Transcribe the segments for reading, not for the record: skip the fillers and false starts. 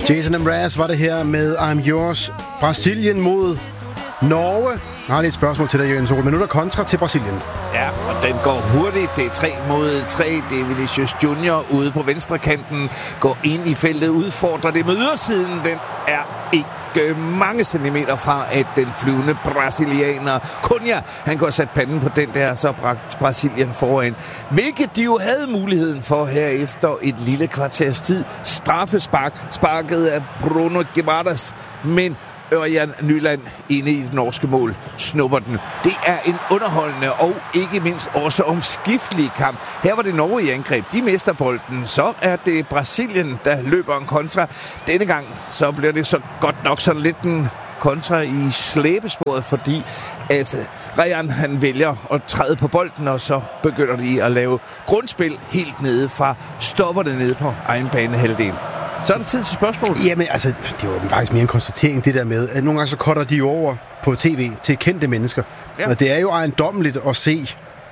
Jason Mraz var det her med I'm Yours. Brasilien mod Norge. Jeg har lidt spørgsmål til dig, Jørgen Sol, men nu er der kontra til Brasilien. Ja, og den går hurtigt. Det er 3 mod 3. Det er Vinicius Junior ude på venstre kanten. Går ind i feltet, udfordrer det med ydersiden. Den er ikke mange centimeter fra, at den flyvende brasilianer Cunha, han går sat panden på den der, så bragt Brasilien foran. Hvilket de jo havde muligheden for her efter et lille kvarters tid. Straffespark, sparket af Bruno Guimarães, men Ørjan Nyland inde i det norske mål snupper den. Det er en underholdende og ikke mindst også omskiftelig kamp. Her var det Norge i angreb. De mister bolden. Så er det Brasilien, der løber en kontra. Denne gang så bliver det så godt nok sådan lidt en kontra i slæbesporet, fordi at Ryan han vælger at træde på bolden, og så begynder de at lave grundspil helt nede fra, stopper det nede på egen banehalvdel. Så er det tid til spørgsmål. Jamen, altså, det var faktisk mere en konstatering, det der med, at nogle gange så cutter de over på tv til kendte mennesker. Ja. Og det er jo ejendommeligt at se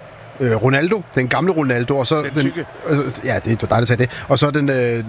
Ronaldo, den gamle Ronaldo, og så den ja, det var dig, der sagde det. Og så den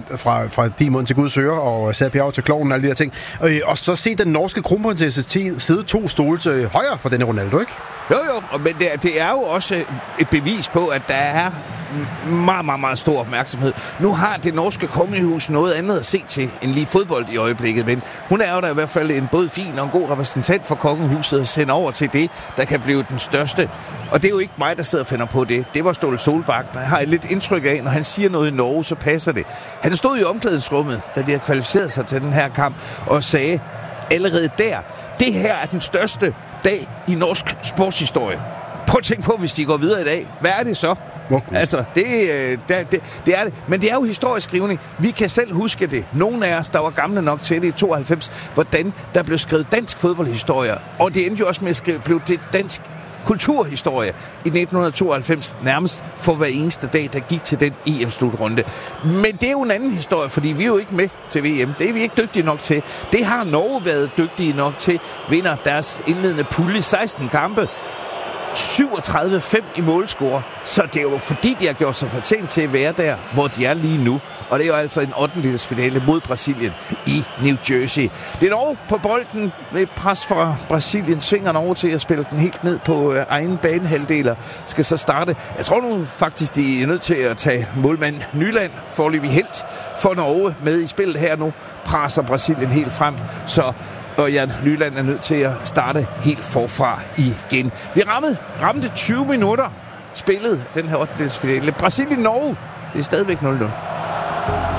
fra De Mund til Guds Øre, og Sad Bjerg til Klovnen, og alle de der ting. Og så se den norske kronprinsesse sidde 2 stole til højre for denne Ronaldo, ikke? Jo, men det er jo også et bevis på, at der er meget, meget, meget stor opmærksomhed. Nu har det norske kongehus noget andet at se til end lige fodbold i øjeblikket, men hun er jo da i hvert fald en både fin og en god repræsentant for kongehuset at sende over til det, der kan blive den største. Og det er jo ikke mig, der sidder og finder på det. Det var Ståle Solbakken. Jeg har et lidt indtryk af, når han siger noget i Norge, så passer det. Han stod i omklædningsrummet, da de havde kvalificeret sig til den her kamp, og sagde allerede der, det her er den største dag i norsk sportshistorie. Prøv at tænke på, hvis de går videre i dag. Hvad er det så? Altså, det er det. Men det er jo historisk skrivning. Vi kan selv huske det. Nogle af os, der var gamle nok til det i 92, hvordan der blev skrevet dansk fodboldhistorie. Og det endte jo også med at blive det dansk kulturhistorie i 1992, nærmest for hver eneste dag, der gik til den EM-slutrunde. Men det er jo en anden historie, fordi vi er jo ikke med til VM. Det er vi ikke dygtige nok til. Det har Norge været dygtige nok til. Vinder deres indledende pulje 16 kampe. 37-5 i målscore, så det er jo fordi, de har gjort sig fortjent til at være der, hvor de er lige nu. Og det er jo altså en 8-delsfinale mod Brasilien i New Jersey. Det er Norge på bolden. Det er pres fra Brasilien. Svinger Norge til at spille den helt ned på egen banehalvdeler. Skal så starte. Jeg tror nu faktisk, de er nødt til at tage målmand Nyland, foreløbig helt, for Norge med i spillet her nu. Presser Brasilien helt frem, så og Jan Nyland er nødt til at starte helt forfra igen. Vi ramte 20 minutter spillet den her 8-delsfinale. Brasilien-Norge, det er stadigvæk 0-0.